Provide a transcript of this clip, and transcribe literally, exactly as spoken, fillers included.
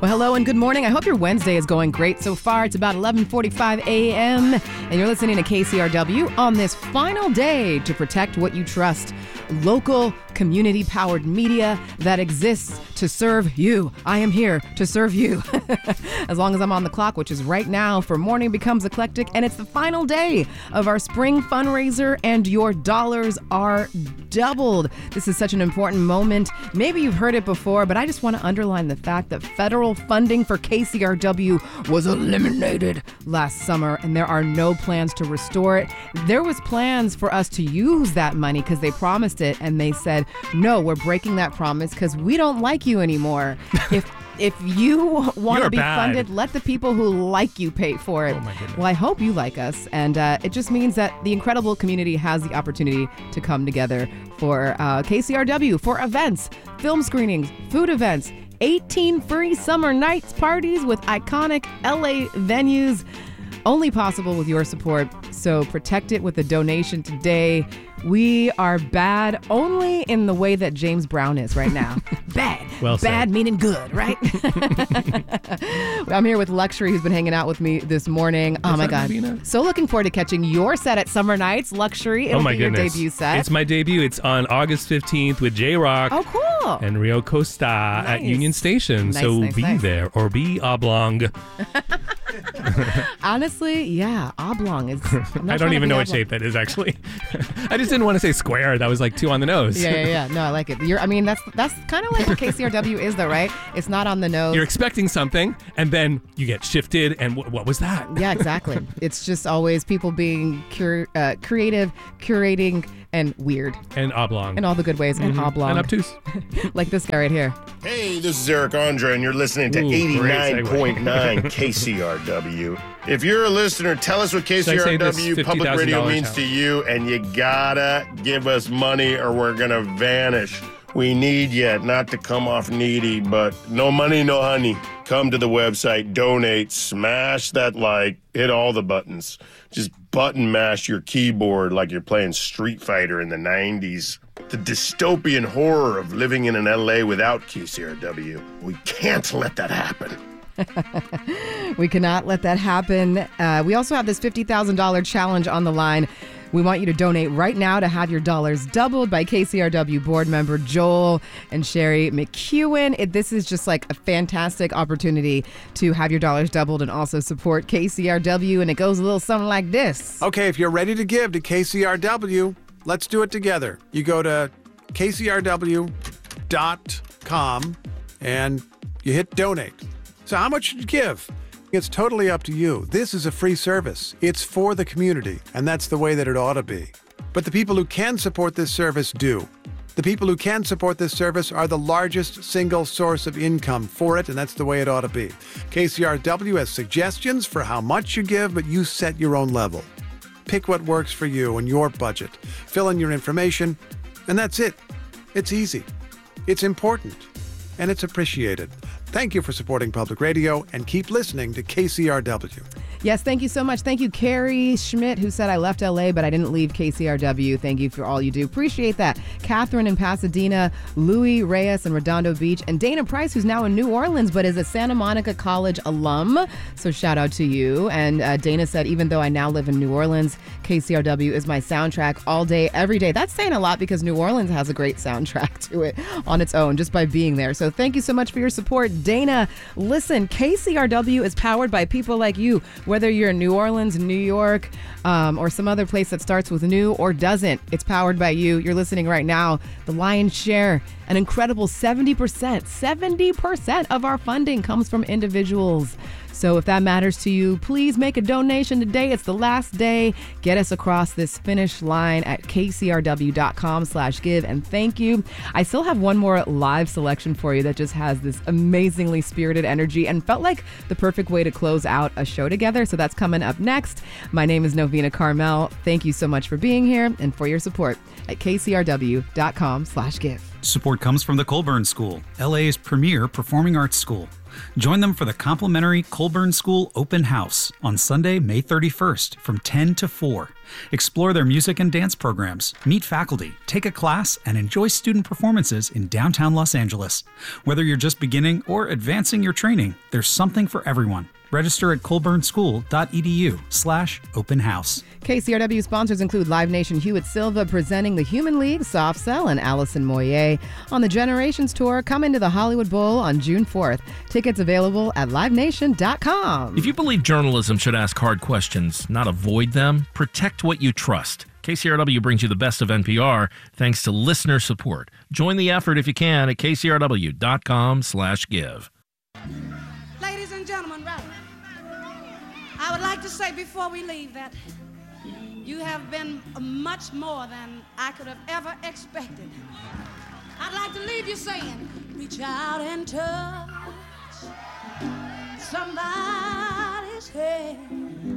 Well, hello and good morning. I hope your Wednesday is going great so far. It's about eleven forty-five a.m. and you're listening to K C R W on this final day to protect what you trust. Local, community-powered media that exists to serve you. I am here to serve you. As long as I'm on the clock, which is right now for Morning Becomes Eclectic, and it's the final day of our spring fundraiser, and your dollars are doubled. This is such an important moment. Maybe you've heard it before, but I just want to underline the fact that federal funding for K C R W was eliminated last summer, and there are no plans to restore it. There was plans for us to use that money because they promised it, and they said, no, we're breaking that promise because we don't like you anymore. If if you want to be bad. funded, let the people who like you pay for it. Oh my goodness. Well, I hope you like us, and uh, it just means that the incredible community has the opportunity to come together for uh, K C R W, for events, film screenings, food events, eighteen free summer nights parties with iconic L A venues, only possible with your support. So protect it with a donation today. We are bad only in the way that James Brown is right now. Bad. Well said. Bad meaning good, right? I'm here with Luxury, who's been hanging out with me this morning. Oh, What's my up, God. Navina? So looking forward to catching your set at Summer Nights. Luxury, it'll oh my be goodness. your debut set. It's my debut. It's on August fifteenth with J-Rock Oh, cool. and Rio Costa Nice. at Union Station. Nice, so nice, be nice. there or be oblong. Honestly, yeah, oblong is... I'm not I trying don't to even be know what oblong. shape that is, actually. I just didn't want to say square. That was like two on the nose. Yeah, yeah, yeah. No, I like it. You're, I mean, that's that's kind of like what K C R W is, though, right? It's not on the nose. You're expecting something, and then you get shifted, and w- what was that? Yeah, exactly. It's just always people being cur- uh, creative, curating, and weird. And oblong. In all the good ways, and oblong. And obtuse. Like this guy right here. Hey, this is Eric Andre, and you're listening to Ooh, great eighty-nine point nine K C R W. If you're a listener, tell us what K C R W Public Radio means to you, and you gotta give us money or we're gonna vanish. We need you, not to come off needy, but no money, no honey. Come to the website, donate, smash that like, hit all the buttons. Just button mash your keyboard like you're playing Street Fighter in the nineties. The dystopian horror of living in an L A without K C R W. We can't let that happen. We cannot let that happen. Uh, we also have this fifty thousand dollars challenge on the line. We want you to donate right now to have your dollars doubled by K C R W board member Joel and Sherry McEwen. It, this is just like a fantastic opportunity to have your dollars doubled and also support K C R W. And it goes a little something like this. Okay, if you're ready to give to K C R W, let's do it together. You go to K C R W dot com and you hit donate. So how much should you give? It's totally up to you. This is a free service. It's for the community, and that's the way that it ought to be. But the people who can support this service do. The people who can support this service are the largest single source of income for it, and that's the way it ought to be. K C R W has suggestions for how much you give, but you set your own level. Pick what works for you and your budget. Fill in your information, and that's it. It's easy. It's important, and it's appreciated. Thank you for supporting public radio, and keep listening to K C R W. Yes, thank you so much. Thank you, Carrie Schmidt, who said, I left L A, but I didn't leave K C R W. Thank you for all you do. Appreciate that. Catherine in Pasadena, Louis Reyes in Redondo Beach, and Dana Price, who's now in New Orleans, but is a Santa Monica College alum. So shout out to you. And uh, Dana said, even though I now live in New Orleans, K C R W is my soundtrack all day, every day. That's saying a lot because New Orleans has a great soundtrack to it on its own, just by being there. So thank you so much for your support, Dana. Listen, K C R W is powered by people like you. Whether you're in New Orleans, New York, um, or some other place that starts with new or doesn't, it's powered by you. You're listening right now. The lion's share, an incredible seventy percent, seventy percent of our funding comes from individuals. So if that matters to you, please make a donation today. It's the last day. Get us across this finish line at kcrw.com slash give. And thank you. I still have one more live selection for you that just has this amazingly spirited energy and felt like the perfect way to close out a show together. So that's coming up next. My name is Novena Carmel. Thank you so much for being here and for your support at kcrw.com slash give. Support comes from the Colburn School, L A's premier performing arts school. Join them for the complimentary Colburn School Open House on Sunday, May thirty-first from ten to four. Explore their music and dance programs, meet faculty, take a class, and enjoy student performances in downtown Los Angeles. Whether you're just beginning or advancing your training, there's something for everyone. Register at colburnschool.edu slash open house. K C R W sponsors include Live Nation Hewitt Silva presenting the Human League, Soft Cell, and Allison Moyer on the Generations Tour coming to the Hollywood Bowl on June fourth. Tickets available at live nation dot com. If you believe journalism should ask hard questions, not avoid them, protect what you trust. K C R W brings you the best of N P R thanks to listener support. Join the effort if you can at kcrw.com slash give. Ladies and gentlemen, right, I would like to say before we leave that you have been much more than I could have ever expected. I'd like to leave you saying, reach out and touch somebody's hand.